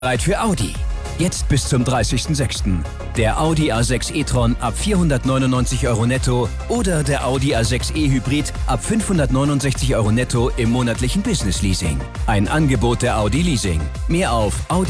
Bereit für Audi. Jetzt bis zum 30.06. Der Audi A6 e-tron ab 499 € netto oder der Audi A6 e-Hybrid ab 569 € netto im monatlichen Business Leasing. Ein Angebot der Audi Leasing. Mehr auf Audi